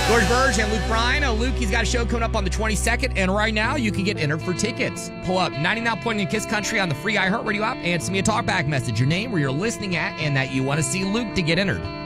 George Burge and Luke Bryan. Luke, he's got a show coming up on the 22nd, and right now you can get entered for tickets. Pull up 99.9 Kiss Country on the free iHeartRadio app and send me a talkback message, your name, where you're listening at, and that you want to see Luke to get entered.